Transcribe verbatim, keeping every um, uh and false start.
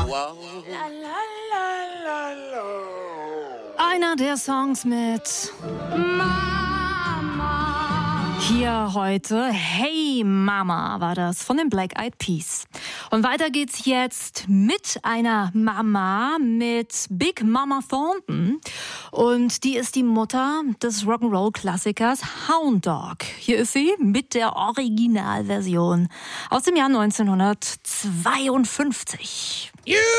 Einer der Songs mit hier heute. Hey Mama war das von den Black Eyed Peas. Und weiter geht's jetzt mit einer Mama, mit Big Mama Thornton. Und die ist die Mutter des Rock'n'Roll-Klassikers Hound Dog. Hier ist sie mit der Originalversion aus dem Jahr neunzehnhundertzweiundfünfzig.